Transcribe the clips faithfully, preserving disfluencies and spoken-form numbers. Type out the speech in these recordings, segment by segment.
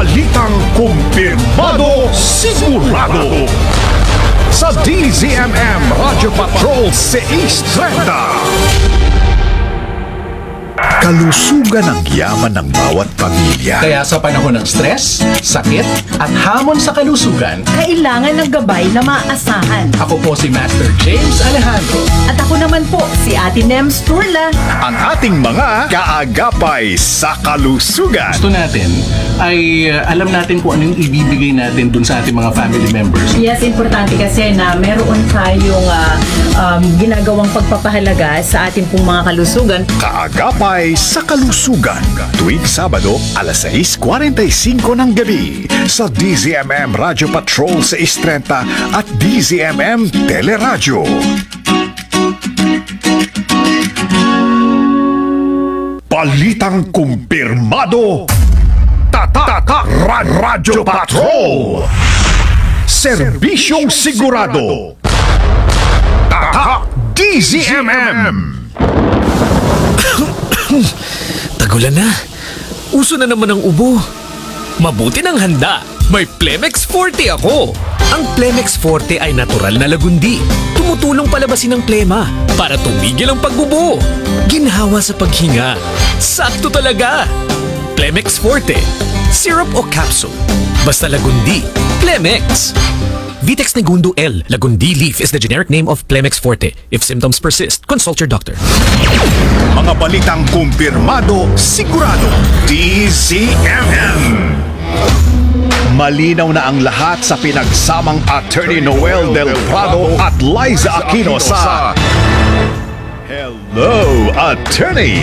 Balitang kumpirmado, sigurado sa D Z M M Radio Patrol six thirty. Kalusugan ang yaman ng bawat pamilya. Kaya sa panahon ng stress, sakit, at hamon sa kalusugan, kailangan ng gabay na maaasahan. ako po si Master James Alejandro. At ako naman po, si Ate Nems Turla. Ang ating mga kaagapay sa kalusugan. Gusto natin ay uh, alam natin kung ano yung ibibigay natin dun sa ating mga family members. Yes, importante kasi na meron tayong uh, um, ginagawang pagpapahalaga sa ating pong mga kalusugan. Kaagapay sa kalusugan. Tuwing Sabado, alas sais kuwarenta y singko ng gabi sa D Z M M Radio Patrol six thirty at D Z M M Teleradyo. Balitang kumpirmado. Tatak Radyo Patrol. Serbisyong sigurado. Tatak D Z M M. Tagulan na. Uso na naman ang ubo. Mabuti ng handa. May Plemex Forte ako. Ang Plemex Forte ay natural na lagundi. Tumutulong palabasin ang plema para tumigil ang pagbubo. Ginhawa sa paghinga. Sakto talaga. Plemex Forte. Syrup o capsule. Basta lagundi. Plemex. Vitex Negundo L. Lagundi leaf is the generic name of Plemex Forte. If symptoms persist, consult your doctor. Mga balitang kumpirmado, sigurado. D Z M M. Malinaw na ang lahat sa pinagsamang Attorney Noel Del Prado at Liza Aquino sa Hello, Attorney!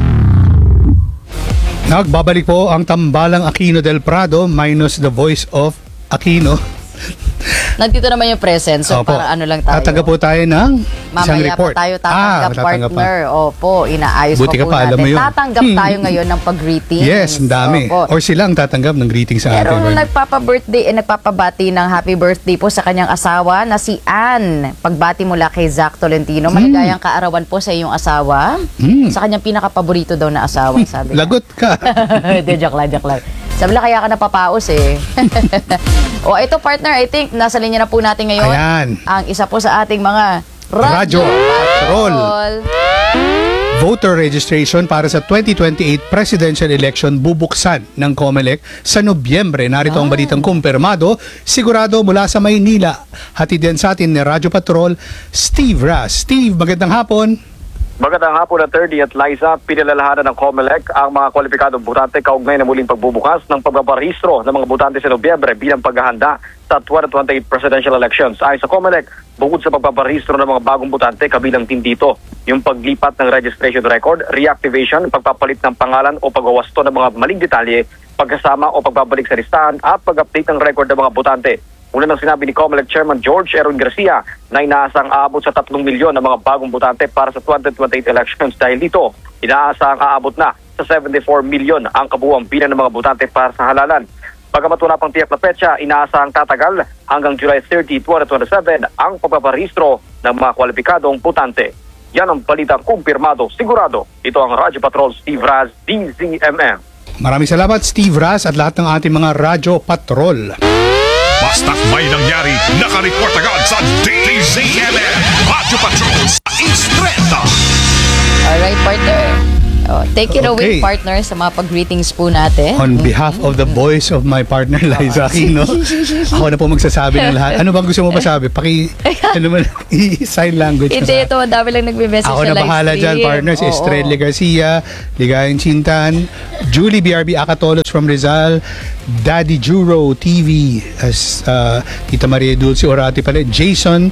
Nagbabalik po ang tambalang Aquino Del Prado minus the voice of Aquino. Nandito naman yung presence. So, Opo. para ano lang tayo. Tatanggap po tayo ng isang Mamaya report. pa tayo tatanggap, Ah, tatanggap pa. partner. Opo, inaayos Buti pa ka po pa, alam natin. mo yun. Tatanggap Hmm. tayo ngayon ng pag-greetings. Yes, ang dami. Opo. Or sila ang tatanggap ng greeting sa Pero atin. nagpapa-birthday, eh, nagpapabati ng happy birthday po sa kanyang asawa na si Ann. Pagbati mula kay Zach Tolentino. Maligayang kaarawan po sa iyong asawa. Hmm. Sa kanyang pinaka-paborito daw na asawa, sabi niya. Lagot ka. Hindi, joke lang, joke lang. Sabi lang, kaya ka napapaos eh. O, ito partner, I think, nasa linya na po natin ngayon. Ayan. Ang isa po sa ating mga Radyo Radyo Patrol. Patrol. Voter registration para sa twenty twenty-eight presidential election bubuksan ng COMELEC sa Nobyembre. Narito ang balitang kumpirmado, sigurado mula sa Maynila. Hatid din sa atin ni Radyo Patrol, Steve Ras. Steve, magandang hapon. Magandang hapon na thirty at Liza, pinalalahanan ng COMELEC ang mga kwalipikadong botante kaugnay na muling pagbubukas ng pagbabarehistro ng mga botante sa Nobyembre bilang paghahanda sa twenty twenty-eight presidential elections. Ayon sa COMELEC, bukod sa pagbabarehistro ng mga bagong botante, kabilang din dito yung paglipat ng registration record, reactivation, pagpapalit ng pangalan o pagwawasto ng mga maling detalye, pagkasama o pagbabalik sa listahan at pag-update ng record ng mga botante. Una nang sinabi ni COMELEC Chairman George Aaron Garcia na inaasang aabot sa tatlong milyon ng mga bagong botante para sa twenty twenty-eight elections. Dahil dito, inaasang aabot na sa seventy-four milyon ang kabuuang bilang ng mga botante para sa halalan. Bagamat wala pang tiyak na petsa, inaasang tatagal hanggang July thirtieth, twenty twenty-seven ang pagpaparehistro ng mga kwalipikadong botante. Yan ang balitang kumpirmado, sigurado. Ito ang Radyo Patrol, Steve Raz, D Z M M. Maraming salamat, Steve Ras, at lahat ng ating mga Radyo Patrol. Basta't may nangyari, nakareport agad sa D Z M M Radio Patrol six thirty. Alright, partner. Oh, take it away, Okay. partner, sa mga pag-greetings po natin. On behalf of the voice of my partner, Liza Aquino, ako na po magsasabi ng lahat. Ano bang gusto mo masabi? Paki, ano man, i-sign language ka Hindi, sa ito, ang dami lang nagbe-message Ako sa na live bahala stream. dyan, partner. Si Oo. Estrella Garcia, Ligayang Chintan, Julie B R B Acatolos from Rizal, Daddy Juro T V, as uh, Tita Maria Dulce Orati pala, Jason,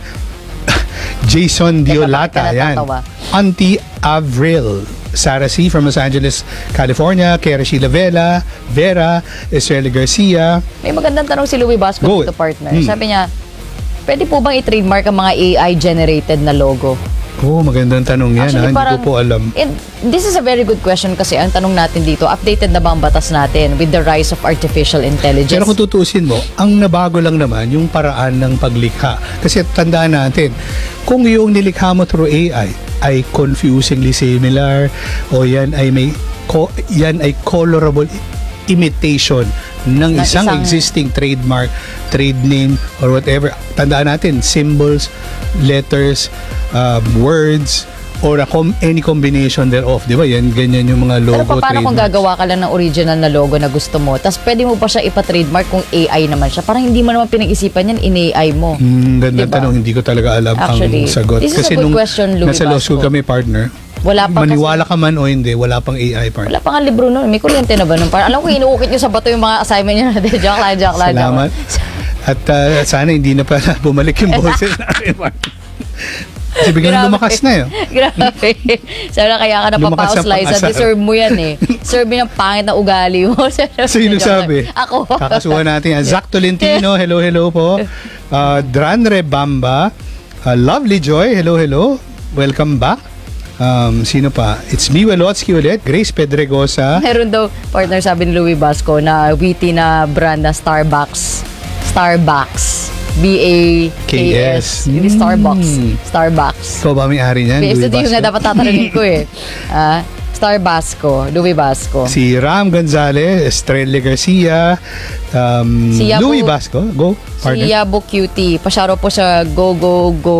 Jason Diolata, bakit ka yan. natatawa? Auntie Avril, Sarah C. from Los Angeles, California, Kera Sheila Vela, Vera, Estrella Garcia. May magandang tanong si Louie Basco Go. dito, partner. Hmm. Sabi niya, pwede po bang i-trademark ang mga A I-generated na logo? Oh, magandang tanong yan. Actually, ha? Hindi parang- ko po alam. And this is a very good question kasi ang tanong natin dito, updated na ba ang batas natin with the rise of artificial intelligence? Pero kung tutusin mo, ang nabago lang naman yung paraan ng paglikha. Kasi tandaan natin, kung yung nilikha mo through A I ay confusingly similar o yan ay may ko, yan ay colorable imitation ng Ng isang, isang- existing trademark, trade name, or whatever. Tandaan natin, symbols, letters, um, words, or a com- any combination thereof. Di ba? Yan, ganyan yung mga logo, Pero pa- paano kung trademarks. gagawa ka lang ng original na logo na gusto mo, tapos pwede mo pa siya ipa-trademark kung A I naman siya? Parang hindi mo naman pinag-isipan yan, in-A I mo. Hmm, ganda Diba? tanong, hindi ko talaga alam Actually, ang sagot. this is a Kasi good nung question, Louie nasa law school Vasco. kami, partner, Wala pa maniwala ka man o hindi, wala pang A I, partner. Wala pa nga libro nun. May kuryente na ba nun? Parang, alam ko, inuukit nyo sa bato yung mga assignment nyo. joke lang, joke lang. joke Salamat. lang. At uh, sana hindi na pala bumalik yung boses natin, partner. Kasi biglang Grabe. lumakas na yun. Grabe. Sana kaya ka Lumakas napapaus, ang Liza. pang-asar. Deserve mo yan eh. Deserve mo yung pangit na ugali mo. Sino sabi? Ako. Kakasuhan natin yan. Zach Tolentino, hello, hello po. Uh, Dranre Bamba. Uh, Lovely Joy, hello, hello. Welcome back. Um, sino pa? It's me, Welotsky ulit. Grace Pedregosa. Meron daw, partner, sabi ni Louie Vasco, na witty na brand na Starbucks. Starbucks. B A K S. Hindi Starbucks. Mm. Starbucks. Ikaw ba may-ari niyan? Ito Louie yung nga Vasco? dapat tatanungin ko eh. Ah, Starbasco. Louie Vasco. Si Ram Gonzalez, Estrella Garcia, um, Si Yabo- Louie Vasco. Go, Si partner. Yabo Cutie. Pasyaro po sa Go Go Go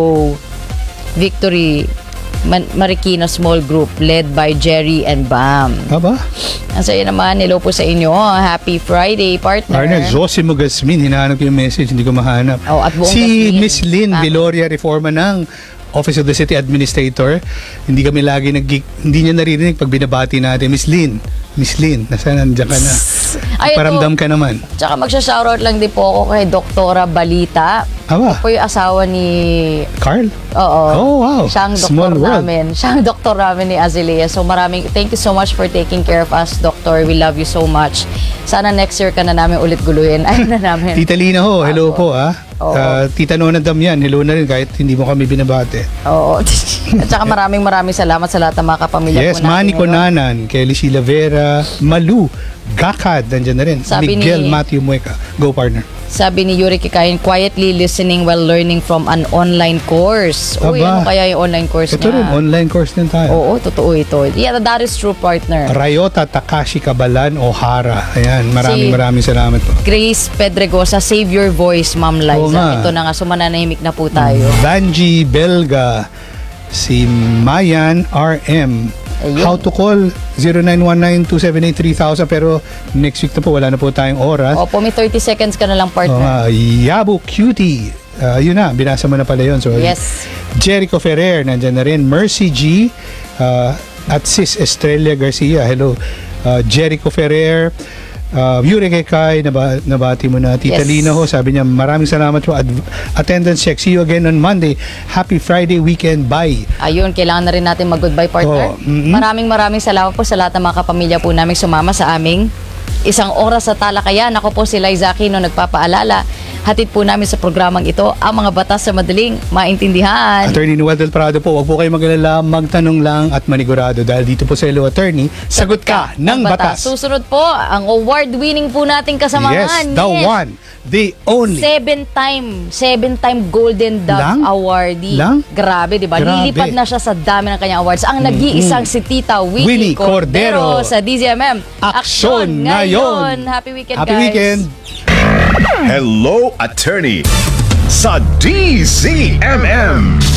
Victory Man- Marikina Small Group led by Jerry and Bam. Aba? Ang saya naman, hello po sa inyo. Happy Friday, partner. Partner, Zosimo Gasmin, hinahanap ko yung message, hindi ko mahanap. Oh, at buong si Gasmin. Miss Lynn Ah. Viloria, reforma ng Office of the City Administrator. Hindi kami lagi nag hindi niya naririnig pag binabati natin. Miss Lynn, Miss Lynn, nasa nandiyan ka na? Ay, ito. Paramdam ka naman. Tsaka magsha-shoutout lang din po ako kay Doktora Balita. Aba, Po yung asawa ni... Carl? Oo. Oh, wow. Siya ang Small doktor world. namin. Siya ang doktor namin ni Azalea. So maraming, thank you so much for taking care of us, Doctor. We love you so much. Sana next year ka na namin ulit guluhin. Ay na namin. Tita Lina ho, hello Ako. po ah. Oo. Uh, Tita Nona Damian, hello na rin kahit hindi mo kami binabate. Oo. At saka maraming maraming salamat sa lahat ng mga kapamilya Yes, po natin Manny ngayon. Conanan, Kelly Sheila Vera, Malu, Gakad, nandiyan na rin. Sabi Miguel ni- Matthew Mueca. Go, partner. Sabi ni Yuri Kikain, quietly listening while learning from an online course. Uy, Aba. ano kaya yung online course Ito niya? rin, online course din tayo. Oo, totoo ito. Yeah, that is true, partner. Rayota Takashi Kabalan Ohara. Ayan, maraming Si- maraming salamat po. Grace Pedregosa, save your voice, Ma'am Oo Liza. nga. Ito na nga, sumananahimik na po tayo. Vanji Belga, si Mayan R M. Ayun. How to call zero nine one nine two seven eight three thousand, pero next week na po, wala na po tayong oras. Opo, may thirty seconds ka na lang, Oo partner. nga, Yabu Cutie. Uh, yun na, binasa mo na pala yun. So, Yes. Jericho Ferrer, nandyan na rin. Mercy G. Uh, at Sis Estrella Garcia. Hello. Uh, Jericho Ferrer. Uh, Yuri Kekay, naba, nabati mo na. Tita Yes. Lina ho, sabi niya, maraming salamat po. Ad- attendance check. See you again on Monday. Happy Friday weekend. Bye. Ayun, kailangan na rin natin mag-goodbye, partner. Oo, mm-mm. Maraming maraming salamat po sa lahat ng mga kapamilya po namin sumama sa aming isang oras sa talakayan. Ako po si Liza Aquino, nagpapaalala. Hatid po namin sa programang ito ang mga batas sa madaling maintindihan. Attorney Noel Del Prado po, wag po kayo mag-alala, magtanong lang at manigurado dahil dito po sa Hello Attorney, sagot ka ng batas. Susunod po, ang award-winning po nating Yes, kasamahan. the one, the only. Seven-time, seven-time Golden Dove Lang? awardee. Lang? Grabe, di ba? Grabe. Lilipad na siya sa dami ng kanyang awards. Ang nag-iisang si Tita Winnie, Winnie Cordero. Cordero sa D Z M M. Aksyon ngayon. Happy weekend, Happy guys. weekend. Hello, Attorney sa D Z M M.